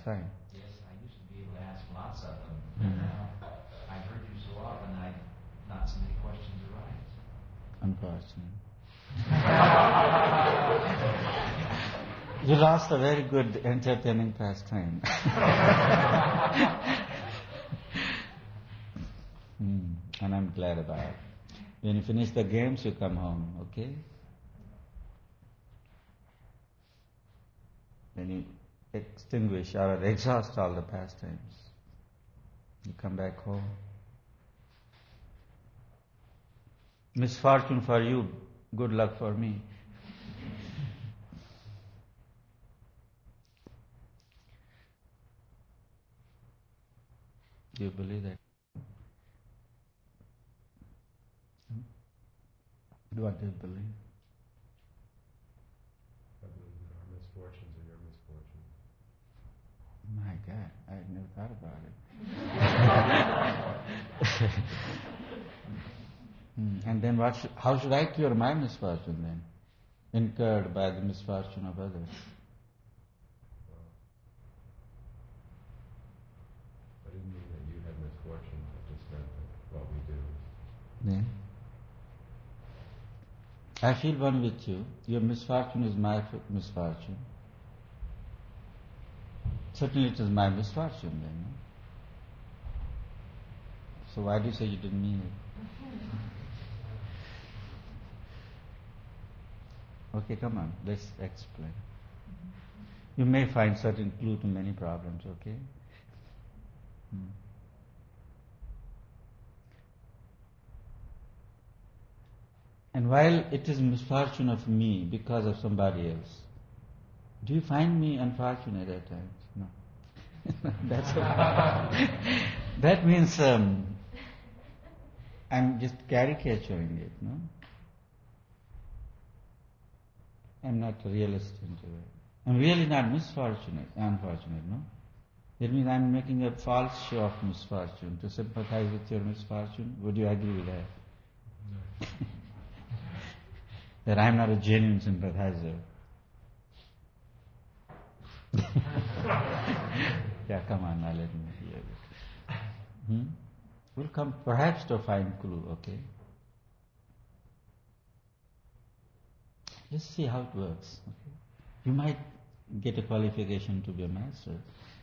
pastime. Yes, I used to be able to ask lots of them. And now I've heard you so often, not so many questions arise. Unfortunately. You lost a very good, entertaining pastime. And I'm glad about it. When you finish the games, you come home, okay? When you extinguish or exhaust all the pastimes, you come back home. Misfortune for you, good luck for me. Do you believe that? What do you believe? I believe that our misfortunes are your misfortunes. My God, I had never thought about it. And then how should I cure my misfortune then? Incurred by the misfortune of others. Well, I didn't mean that you had misfortune, I just meant that what we do. Yeah. I feel one with you. Your misfortune is my misfortune. Certainly it is my misfortune then. No? So why do you say you didn't mean it? Okay, come on, let's explain. You may find certain clue to many problems, okay? And while it is misfortune of me because of somebody else, do you find me unfortunate at times? No. That's that means I'm just caricaturing it, no? I'm not a realist into it. I'm really not unfortunate, no? That means I'm making a false show of misfortune to sympathize with your misfortune. Would you agree with that? No. That I'm not a genuine sympathizer. Yeah, come on now, let me hear it. We'll come perhaps to find clue, okay? Let's see how it works. Okay? You might get a qualification to be a master.